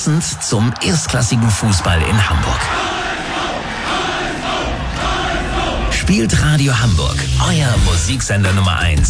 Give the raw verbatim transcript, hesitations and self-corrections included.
Passend zum erstklassigen Fußball in Hamburg. Spielt Radio Hamburg, euer Musiksender Nummer eins.